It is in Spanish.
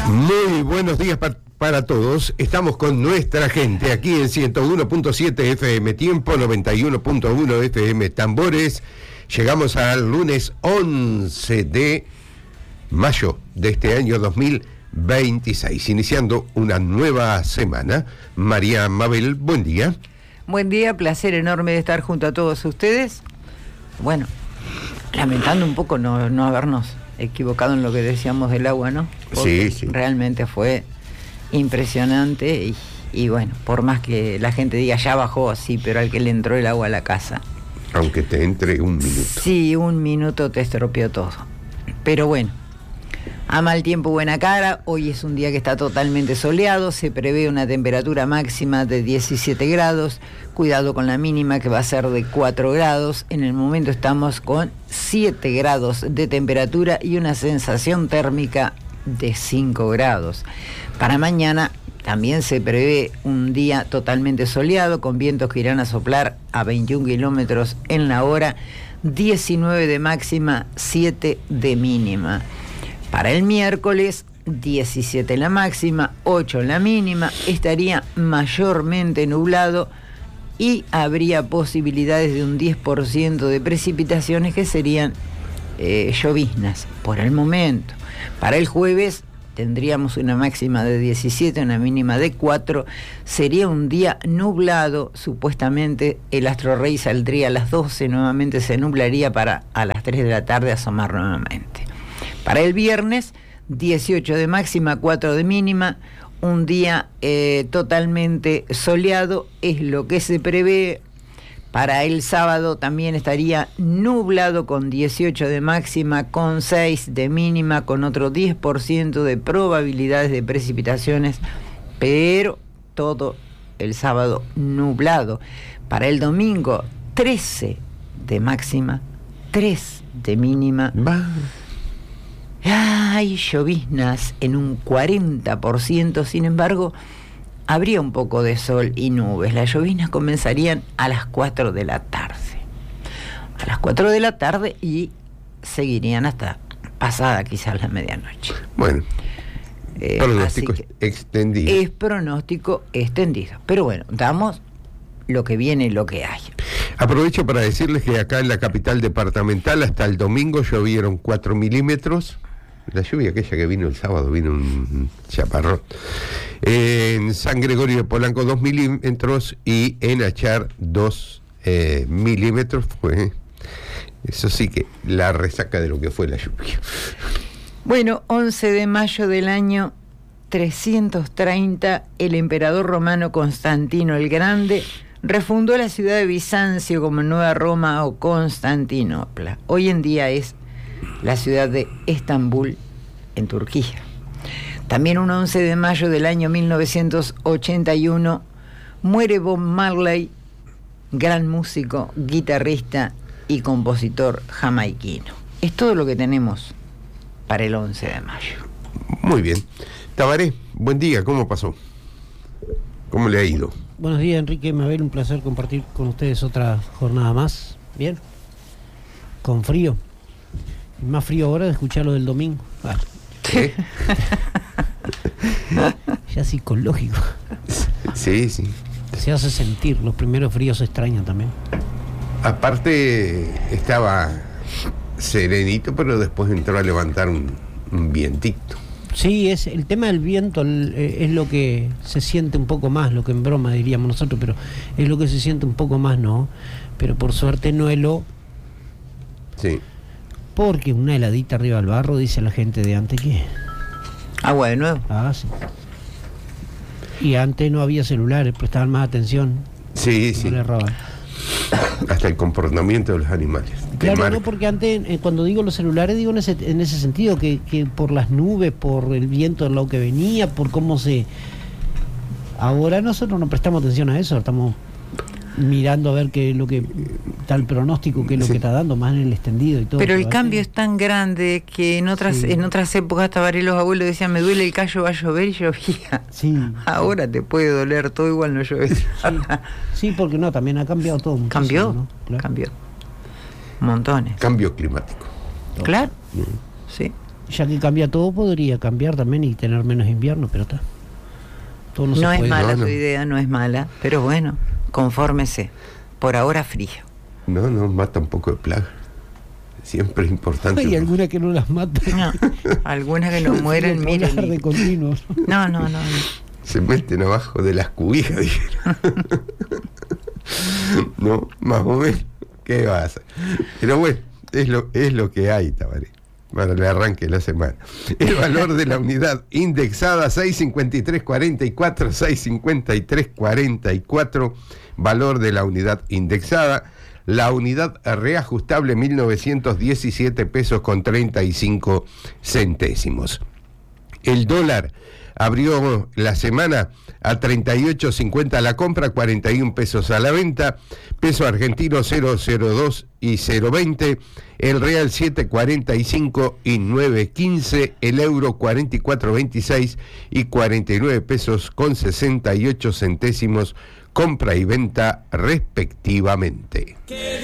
Muy buenos días para todos. Estamos con nuestra gente aquí en 101.7 FM Tiempo, 91.1 FM Tambores. Llegamos al lunes 11 de mayo de este año 2026, iniciando una nueva semana. María Mabel, buen día. Buen día, placer enorme de estar junto a todos ustedes. Bueno, lamentando un poco no habernos equivocado en lo que decíamos del agua, ¿no? Porque sí. Realmente fue impresionante y bueno, por más que la gente diga ya bajó, sí, pero al que le entró el agua a la casa. Aunque te entre un minuto. Sí, un minuto te estropeó todo. Pero bueno, a mal tiempo buena cara. Hoy es un día que está totalmente soleado, se prevé una temperatura máxima de 17 grados, cuidado con la mínima que va a ser de 4 grados, en el momento estamos con 7 grados de temperatura y una sensación térmica de 5 grados. Para mañana también se prevé un día totalmente soleado, con vientos que irán a soplar a 21 kilómetros en la hora, 19 de máxima, 7 de mínima. Para el miércoles, 17 la máxima, 8 la mínima, estaría mayormente nublado y habría posibilidades de un 10% de precipitaciones que serían lloviznas por el momento. Para el jueves tendríamos una máxima de 17, una mínima de 4, sería un día nublado, supuestamente el astro rey saldría a las 12, nuevamente se nublaría para a las 3 de la tarde asomar nuevamente. Para el viernes, 18 de máxima, 4 de mínima, un día totalmente soleado, es lo que se prevé. Para el sábado también estaría nublado con 18 de máxima, con 6 de mínima, con otro 10% de probabilidades de precipitaciones, pero todo el sábado nublado. Para el domingo, 13 de máxima, 3 de mínima. Hay lloviznas en un 40%, sin embargo, habría un poco de sol y nubes. Las lloviznas comenzarían a las 4 de la tarde. A las 4 de la tarde y seguirían hasta pasada quizás la medianoche. Bueno, pronóstico extendido. Es pronóstico extendido. Pero bueno, damos lo que viene y lo que hay. Aprovecho para decirles que acá en la capital departamental hasta el domingo llovieron 4 milímetros. La lluvia aquella que vino el sábado, vino un chaparrón. En San Gregorio de Polanco 2 milímetros y en Achar 2 milímetros. Fue, eso sí que la resaca de lo que fue la lluvia. Bueno, 11 de mayo del año 330, el emperador romano Constantino el Grande refundó la ciudad de Bizancio como Nueva Roma o Constantinopla. Hoy en día es la ciudad de Estambul, en Turquía. También un 11 de mayo del año 1981 muere Bob Marley, gran músico, guitarrista y compositor jamaiquino. Es todo lo que tenemos para el 11 de mayo. Muy bien. Tabaré, buen día, ¿cómo pasó? ¿Cómo le ha ido? Buenos días, Enrique, Mabel, un placer compartir con ustedes otra jornada más. ¿Bien? Con frío. Más frío ahora de escuchar lo del domingo. Vale. ¿Qué? Ya psicológico. Sí. Se hace sentir, los primeros fríos se extrañan también. Aparte estaba serenito, pero después entró a levantar un vientito. Sí, es el tema del viento, es lo que se siente un poco más, lo que en broma diríamos nosotros, pero es lo que se siente un poco más, ¿no? Pero por suerte no heló. Sí. Porque una heladita arriba del barro, dice la gente de antes que... ¿Agua de nuevo? Ah, sí. Y antes no había celulares, prestaban más atención. Sí. No le roban. Hasta el comportamiento de los animales. Claro, no, porque antes, cuando digo los celulares, digo en ese sentido, que por las nubes, por el viento en lo que venía, por cómo se... Ahora nosotros no prestamos atención a eso, estamos mirando a ver qué es lo que está el pronóstico, qué es lo que está dando, más en el extendido y todo. Pero el cambio es tan grande que en otras épocas Tabaré, los abuelos decían, me duele el callo, va a llover, y llovía. Sí. Ahora te puede doler todo, igual no llueve. Sí, porque no, también ha cambiado todo muchísimo, ¿Cambió? ¿no? Claro. Cambió. Montones. Cambio climático. Claro. Sí. Ya que cambia todo, podría cambiar también y tener menos invierno, pero está. Todo No se es puede. mala No. tu idea, no es mala, pero bueno, confórmese. Por ahora frío. No, mata un poco de plaga. Siempre es importante. Hay alguna que no las mata. No, algunas que no mueren, Polar de miren. continuo. No. Se meten abajo de las cubijas, dijeron. No, más o menos. ¿Qué va a hacer? Pero bueno, es lo que hay, Tabaré, para el arranque de la semana. El valor de la unidad indexada 653.44, 653.44, valor de la unidad indexada. La unidad reajustable 1.917 pesos con 35 centésimos. El dólar abrió la semana a 38.50 a la compra, 41 pesos a la venta, peso argentino 0.02 y 0.20, el real 7.45 y 9.15, el euro 44.26 y 49 pesos con 68 centésimos, compra y venta respectivamente.